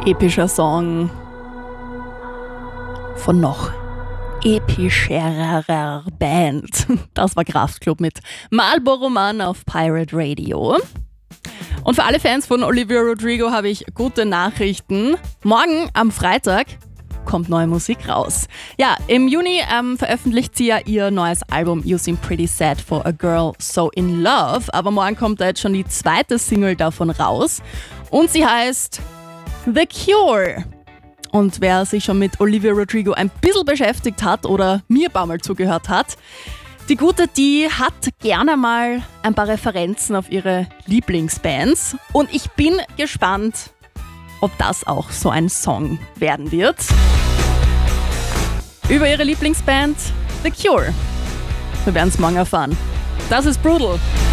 Epischer Song von noch epischerer Band. Das war Kraftklub mit Marlboro Man auf Pirate Radio. Und für alle Fans von Olivia Rodrigo habe ich gute Nachrichten. Morgen am Freitag kommt neue Musik raus. Ja, im Juni veröffentlicht sie ja ihr neues Album You Seem Pretty Sad for a Girl So In Love. Aber morgen kommt da jetzt schon die zweite Single davon raus. Und sie heißt The Cure. Und wer sich schon mit Olivia Rodrigo ein bisschen beschäftigt hat oder mir ein paar Mal zugehört hat, die Gute, die hat gerne mal ein paar Referenzen auf ihre Lieblingsbands. Und ich bin gespannt, ob das auch so ein Song werden wird. Über ihre Lieblingsband The Cure. Wir werden es morgen erfahren. Das ist Brutal.